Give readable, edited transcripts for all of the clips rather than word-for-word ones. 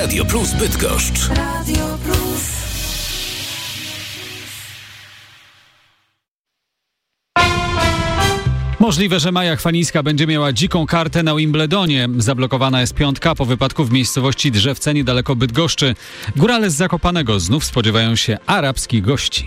Radio Plus Bydgoszcz. Radio Plus. Możliwe, że Maja Chwalińska będzie miała dziką kartę na Wimbledonie. Zablokowana jest piątka po wypadku w miejscowości Drzewce niedaleko Bydgoszczy. Górale z Zakopanego znów spodziewają się arabskich gości.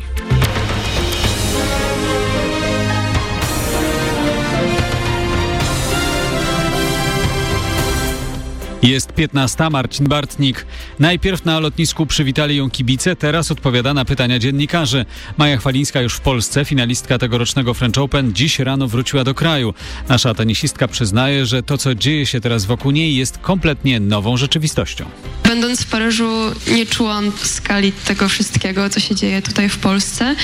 Jest 15. Marcin Bartnik. Najpierw na lotnisku przywitali ją kibice, teraz odpowiada na pytania dziennikarzy. Maja Chwalińska już w Polsce, finalistka tegorocznego French Open, dziś rano wróciła do kraju. Nasza tenisistka przyznaje, że to, co dzieje się teraz wokół niej, jest kompletnie nową rzeczywistością. Będąc w Paryżu, nie czułam skali tego wszystkiego, co się dzieje tutaj w Polsce,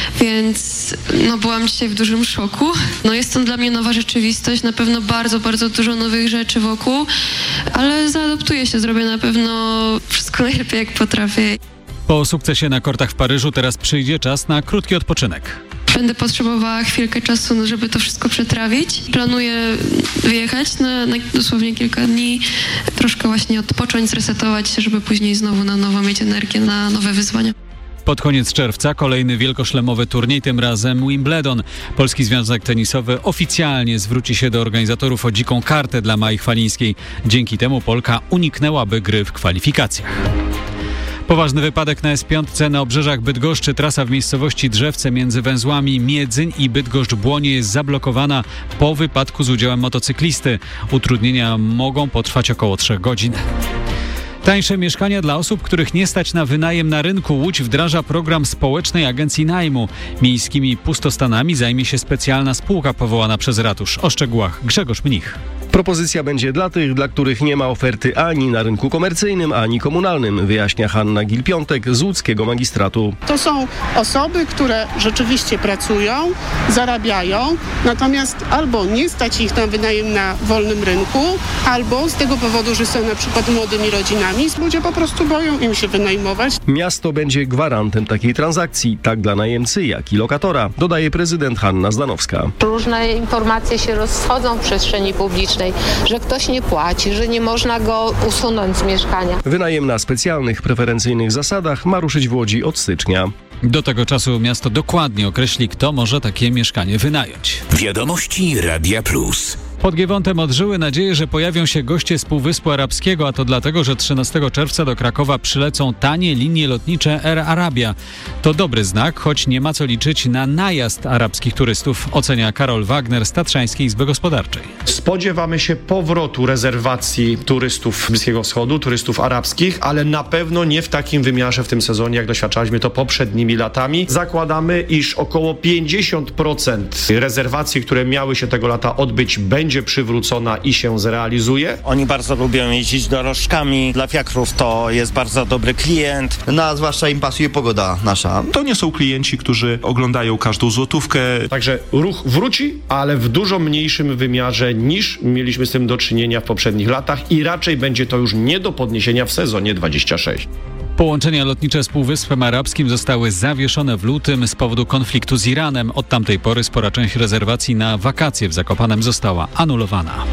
więc byłam dzisiaj w dużym szoku. Jest to dla mnie nowa rzeczywistość, na pewno bardzo, bardzo dużo nowych rzeczy wokół, ale zaadoptuję się, zrobię na pewno wszystko najlepiej, jak potrafię. Po sukcesie na kortach w Paryżu teraz przyjdzie czas na krótki odpoczynek. Będę potrzebowała chwilkę czasu, żeby to wszystko przetrawić. Planuję wyjechać na dosłownie kilka dni, troszkę właśnie odpocząć, zresetować się, żeby później znowu na nowo mieć energię na nowe wyzwania. Pod koniec czerwca kolejny wielkoszlemowy turniej, tym razem Wimbledon. Polski Związek Tenisowy oficjalnie zwróci się do organizatorów o dziką kartę dla Mai Chwalińskiej. Dzięki temu Polka uniknęłaby gry w kwalifikacjach. Poważny wypadek na S5 na obrzeżach Bydgoszczy. Trasa w miejscowości Drzewce między węzłami Miedzyń i Bydgoszcz-Błonie jest zablokowana po wypadku z udziałem motocyklisty. Utrudnienia mogą potrwać około 3 godzin. Tańsze mieszkania dla osób, których nie stać na wynajem na rynku. Łódź wdraża program Społecznej Agencji Najmu. Miejskimi pustostanami zajmie się specjalna spółka powołana przez ratusz. O szczegółach Grzegorz Mnich. Propozycja będzie dla tych, dla których nie ma oferty ani na rynku komercyjnym, ani komunalnym, wyjaśnia Hanna Gil-Piątek z łódzkiego magistratu. To są osoby, które rzeczywiście pracują, zarabiają, natomiast albo nie stać ich na wynajem na wolnym rynku, albo z tego powodu, że są na przykład młodymi rodzinami, ludzie po prostu boją im się wynajmować. Miasto będzie gwarantem takiej transakcji, tak dla najemcy, jak i lokatora, dodaje prezydent Hanna Zdanowska. Różne informacje się rozchodzą w przestrzeni publicznej, że ktoś nie płaci, że nie można go usunąć z mieszkania. Wynajem na specjalnych, preferencyjnych zasadach ma ruszyć w Łodzi od stycznia. Do tego czasu miasto dokładnie określi, kto może takie mieszkanie wynająć. Wiadomości Radia Plus. Pod Giewontem odżyły nadzieje, że pojawią się goście z Półwyspu Arabskiego, a to dlatego, że 13 czerwca do Krakowa przylecą tanie linie lotnicze Air Arabia. To dobry znak, choć nie ma co liczyć na najazd arabskich turystów, ocenia Karol Wagner z Tatrzańskiej Izby Gospodarczej. Spodziewamy się powrotu rezerwacji turystów Bliskiego Wschodu, turystów arabskich, ale na pewno nie w takim wymiarze w tym sezonie, jak doświadczaliśmy to poprzednimi latami. Zakładamy, iż około 50% rezerwacji, które miały się tego lata odbyć, będzie przywrócona i się zrealizuje. Oni bardzo lubią jeździć dorożkami. Dla fiakrów to jest bardzo dobry klient. A zwłaszcza im pasuje pogoda nasza. To nie są klienci, którzy oglądają każdą złotówkę. Także ruch wróci, ale w dużo mniejszym wymiarze niż mieliśmy z tym do czynienia w poprzednich latach i raczej będzie to już nie do podniesienia w sezonie 26. Połączenia lotnicze z Półwyspem Arabskim zostały zawieszone w lutym z powodu konfliktu z Iranem. Od tamtej pory spora część rezerwacji na wakacje w Zakopanem została anulowana.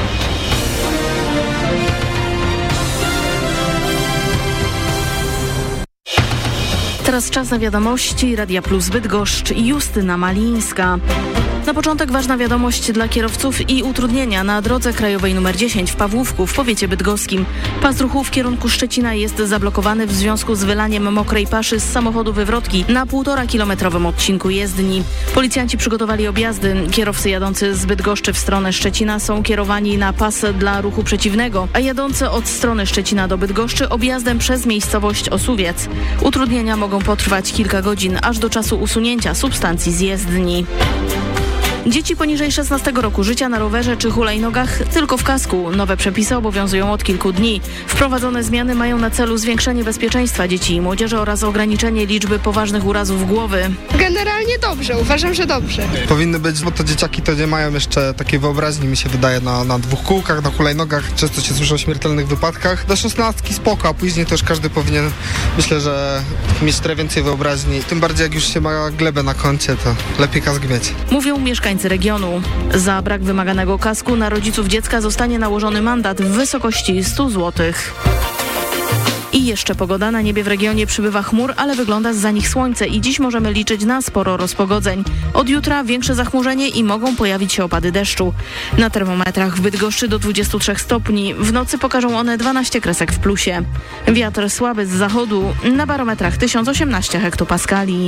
Teraz czas na wiadomości Radia Plus Bydgoszcz i Justyna Malińska. Na początek ważna wiadomość dla kierowców i utrudnienia na drodze krajowej nr 10 w Pawłówku w powiecie bydgoskim. Pas ruchu w kierunku Szczecina jest zablokowany w związku z wylaniem mokrej paszy z samochodu wywrotki na 1,5-kilometrowym odcinku jezdni. Policjanci przygotowali objazdy. Kierowcy jadący z Bydgoszczy w stronę Szczecina są kierowani na pas dla ruchu przeciwnego, a jadący od strony Szczecina do Bydgoszczy objazdem przez miejscowość Osuwiec. Utrudnienia mogą potrwać kilka godzin, aż do czasu usunięcia substancji z jezdni. Dzieci poniżej 16 roku życia na rowerze czy hulajnogach tylko w kasku. Nowe przepisy obowiązują od kilku dni. Wprowadzone zmiany mają na celu zwiększenie bezpieczeństwa dzieci i młodzieży oraz ograniczenie liczby poważnych urazów głowy. Generalnie dobrze, uważam, że dobrze. Powinny być, bo to dzieciaki to nie mają jeszcze takiej wyobraźni, mi się wydaje, na dwóch kółkach, na hulajnogach. Często się słyszy o śmiertelnych wypadkach. Do 16 spoko, a później też każdy powinien, myślę, że mieć trochę więcej wyobraźni. Tym bardziej jak już się ma glebę na koncie, to lepiej kask mieć. Mówią mieszkańcy regionu. Za brak wymaganego kasku na rodziców dziecka zostanie nałożony mandat w wysokości 100 zł. I jeszcze pogoda. Na niebie w regionie przybywa chmur, ale wygląda zza nich słońce i dziś możemy liczyć na sporo rozpogodzeń. Od jutra większe zachmurzenie i mogą pojawić się opady deszczu. Na termometrach w Bydgoszczy do 23 stopni. W nocy pokażą one 12 kresek w plusie. Wiatr słaby z zachodu. Na barometrach 1018 hektopaskali.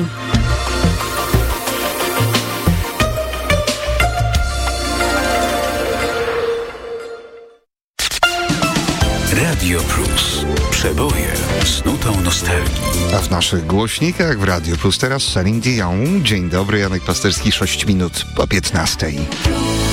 Radio Plus. Przeboje z nutą nostalgii. A w naszych głośnikach w Radio Plus teraz Celine Dion. Dzień dobry, Janek Pasterski, 6 minut po 15.